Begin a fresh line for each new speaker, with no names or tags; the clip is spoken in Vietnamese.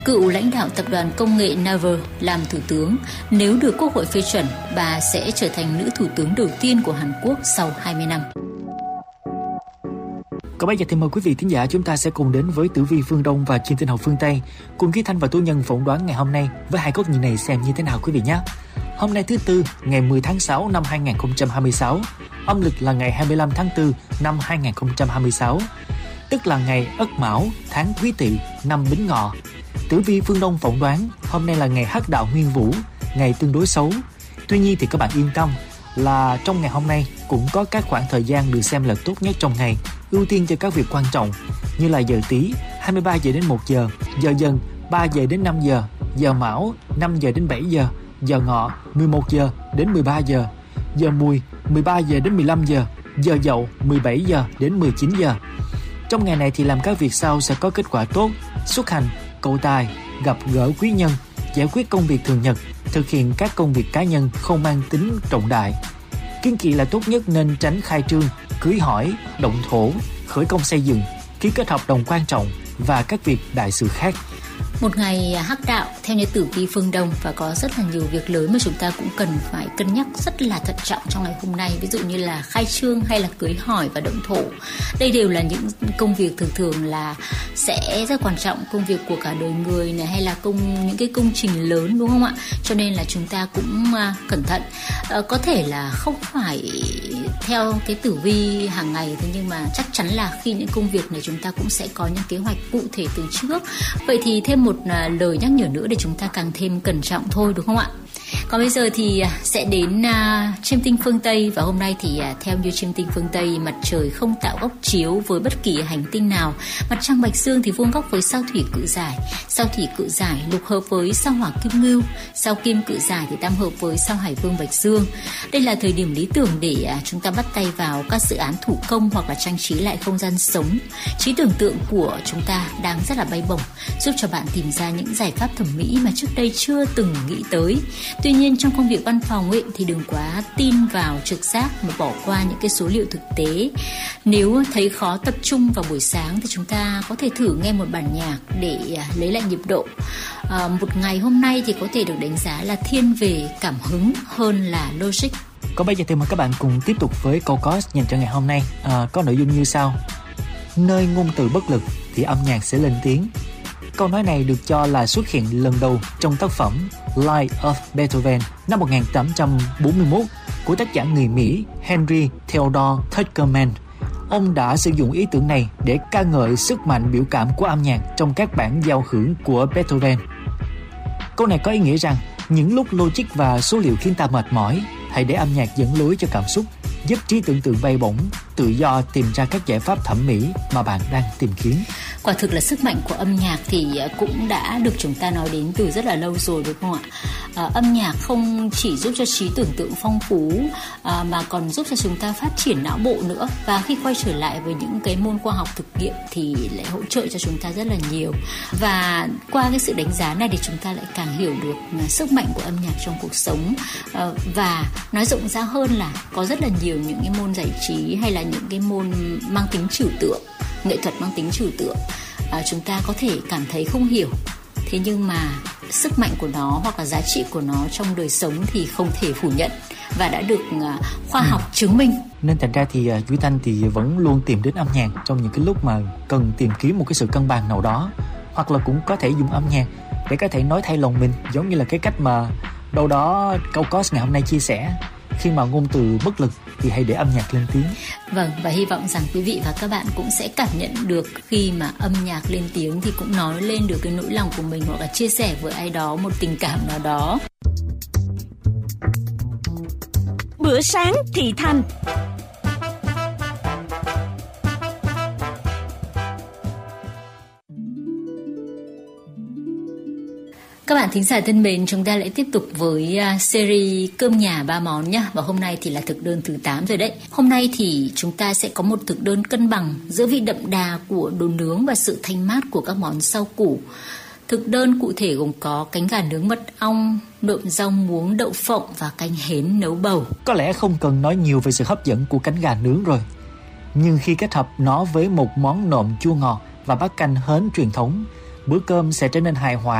Cựu lãnh đạo tập đoàn công nghệ Naver làm thủ tướng, nếu được Quốc hội phê chuẩn, bà sẽ trở thành nữ thủ tướng đầu tiên của Hàn Quốc sau 20 năm.
Còn bây giờ thì mời quý vị thính giả chúng ta sẽ cùng đến với Tử Vi phương Đông và Chiêm tinh học phương Tây, cùng Khí Thanh và Tú Nhân phỏng đoán ngày hôm nay với hai góc nhìn này xem như thế nào quý vị nhé. Hôm nay thứ Tư, ngày 10 tháng 6 năm 2026, âm lịch là ngày 25 tháng 4 năm 2026, tức là ngày Ất Mão, tháng Quý Tỵ, năm Bính Ngọ. Tử Vi phương Đông phỏng đoán hôm nay là ngày Hắc Đạo Nguyên Vũ, ngày tương đối xấu. Tuy nhiên thì các bạn yên tâm là trong ngày hôm nay cũng có các khoảng thời gian được xem là tốt nhất trong ngày, ưu tiên cho các việc quan trọng như là giờ Tý 23 giờ đến 1 giờ, giờ Dần 3 giờ đến 5 giờ, giờ Mão 5 giờ đến 7 giờ, giờ Ngọ 11 giờ đến 13 giờ, giờ Mùi 13 giờ đến 15 giờ, giờ Dậu 17 giờ đến 19 giờ. Trong ngày này thì làm các việc sau sẽ có kết quả tốt: xuất hành, cầu tài, gặp gỡ quý nhân, giải quyết công việc thường nhật, thực hiện các công việc cá nhân không mang tính trọng đại. Kiêng kỵ là tốt nhất nên tránh khai trương, cưới hỏi, động thổ, khởi công xây dựng, ký kết hợp đồng quan trọng và các việc đại sự khác.
Một ngày hắc đạo theo như tử vi phương Đông và có rất là nhiều việc lớn mà chúng ta cũng cần phải cân nhắc rất là thận trọng trong ngày hôm nay. Ví dụ như là khai trương hay là cưới hỏi và động thổ. Đây đều là những công việc thường là sẽ rất quan trọng, công việc của cả đời người này, hay là những cái công trình lớn, đúng không ạ? Cho nên là chúng ta cũng cẩn thận. Có thể là không phải theo cái tử vi hàng ngày, thế nhưng mà chắc chắn là khi những công việc này chúng ta cũng sẽ có những kế hoạch cụ thể từ trước. Vậy thì thêm một lời nhắc nhở nữa để chúng ta càng thêm cẩn trọng thôi, đúng không ạ? Còn bây giờ thì sẽ đến chiêm tinh phương Tây, và hôm nay thì theo như chiêm tinh phương Tây, mặt trời không tạo góc chiếu với bất kỳ hành tinh nào. Mặt trăng Bạch Dương thì vuông góc với sao Thủy Cự Giải, sao Thủy Cự Giải lục hợp với sao Hỏa Kim Ngưu, sao Kim Cự Giải thì tam hợp với sao Hải Vương Bạch Dương. Đây là thời điểm lý tưởng để chúng ta bắt tay vào các dự án thủ công hoặc là trang trí lại không gian sống. Trí tưởng tượng của chúng ta đang rất là bay bổng, giúp cho bạn tìm ra những giải pháp thẩm mỹ mà trước đây chưa từng nghĩ tới. Tuy nhiên trong công việc văn phòng thì đừng quá tin vào trực giác mà bỏ qua những cái số liệu thực tế. Nếu thấy khó tập trung vào buổi sáng thì chúng ta có thể thử nghe một bản nhạc để lấy lại nhịp độ. Một ngày hôm nay thì có thể được đánh giá là thiên về cảm hứng hơn là logic.
Còn bây giờ thì mời các bạn cùng tiếp tục với câu COS dành cho ngày hôm nay. Có nội dung như sau: nơi ngôn từ bất lực thì âm nhạc sẽ lên tiếng. Câu nói này được cho là xuất hiện lần đầu trong tác phẩm Life of Beethoven năm 1841 của tác giả người Mỹ Henry Theodore Tuckerman. Ông đã sử dụng ý tưởng này để ca ngợi sức mạnh biểu cảm của âm nhạc trong các bản giao hưởng của Beethoven. Câu này có ý nghĩa rằng những lúc logic và số liệu khiến ta mệt mỏi, hãy để âm nhạc dẫn lối cho cảm xúc, giúp trí tưởng tượng bay bổng, tự do tìm ra các giải pháp thẩm mỹ mà bạn đang tìm kiếm.
Quả thực là sức mạnh của âm nhạc thì cũng đã được chúng ta nói đến từ rất là lâu rồi, đúng không ạ? Âm nhạc không chỉ giúp cho trí tưởng tượng phong phú mà còn giúp cho chúng ta phát triển não bộ nữa. Và khi quay trở lại với những cái môn khoa học thực nghiệm thì lại hỗ trợ cho chúng ta rất là nhiều. Và qua cái sự đánh giá này thì chúng ta lại càng hiểu được sức mạnh của âm nhạc trong cuộc sống. Và nói rộng ra hơn là có rất là nhiều những cái môn giải trí hay là những cái môn mang tính trừu tượng, nghệ thuật mang tính trừu tượng, chúng ta có thể cảm thấy không hiểu, thế nhưng mà sức mạnh của nó hoặc là giá trị của nó trong đời sống thì không thể phủ nhận và đã được khoa học chứng minh.
Nên thành ra thì Duy Thanh thì vẫn luôn tìm đến âm nhạc trong những cái lúc mà cần tìm kiếm một cái sự cân bằng nào đó, hoặc là cũng có thể dùng âm nhạc để có thể nói thay lòng mình, giống như là cái cách mà đâu đó câu COS ngày hôm nay chia sẻ: khi mà ngôn từ bất lực thì hãy để âm nhạc lên tiếng.
Vâng, và hy vọng rằng quý vị và các bạn cũng sẽ cảm nhận được khi mà âm nhạc lên tiếng thì cũng nói lên được cái nỗi lòng của mình, hoặc là chia sẻ với ai đó một tình cảm nào đó.
Bữa sáng thì thanh.
Các bạn thính giả thân mến, chúng ta lại tiếp tục với series cơm nhà 3 món nhé. Và hôm nay thì là thực đơn thứ 8 rồi đấy. Hôm nay thì chúng ta sẽ có một thực đơn cân bằng giữa vị đậm đà của đồ nướng và sự thanh mát của các món rau củ. Thực đơn cụ thể gồm có cánh gà nướng mật ong, nộm rau muống đậu phộng và canh hến nấu bầu.
Có lẽ không cần nói nhiều về sự hấp dẫn của cánh gà nướng rồi. Nhưng khi kết hợp nó với một món nộm chua ngọt và bát canh hến truyền thống, bữa cơm sẽ trở nên hài hòa